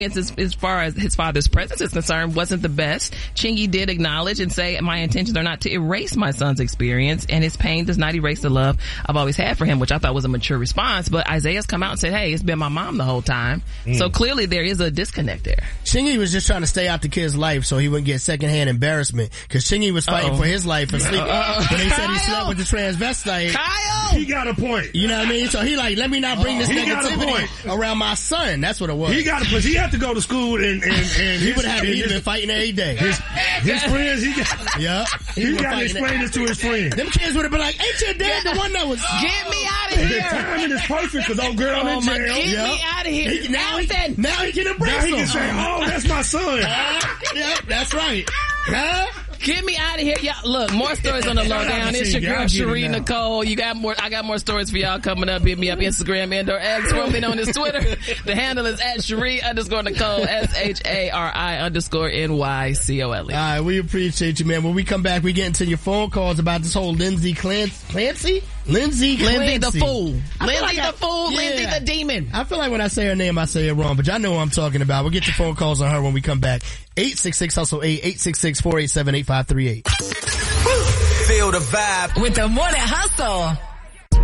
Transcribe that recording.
as far as his father's presence is concerned wasn't the best. Chingy did acknowledge and say, my intentions are not to erase my son's experience, and his pain does not erase the love I've always had for him, which I thought was a mature response. But Isaiah's come out and said, hey, it's been my mom the whole time. So clearly there is a disconnect there. Chingy was just trying to stay out the kid's life so he wouldn't get secondhand embarrassment, because Chingy was fighting for his life and sleep when they said he slept with the transvestite. Kyle! He got a point. You know what I mean? So he like, let me not bring this negativity around my son. That's what it was. He got a point. He had to go to school and he would have been fighting every day. His friends, he got to explain this to his friends. Them kids would have been like, ain't your dad the one that was... Get me out of here! The timing is perfect because old girl in jail. Get me out of here. Now he can embrace him. Now he can say, oh, that's my son. Yep, that's right. Get me out of here. Y'all, look, more stories on the lowdown. It's your girl, Cherie Nicole. I got more stories for y'all coming up. Hit me up Instagram and/or X. Follow me on his Twitter. The handle is @Cherie_Nicole, SHARI_NYCOLE. All right, we appreciate you, man. When we come back, we get into your phone calls about this whole Lindsay Clancy? Lindsay the fool. Lindsay the fool. Lindsay the demon. I feel like when I say her name, I say it wrong, but y'all know what I'm talking about. We'll get your phone calls on her when we come back. 866-HUSTLE-8, 866-487-8538. Feel the vibe with the Morning Hustle.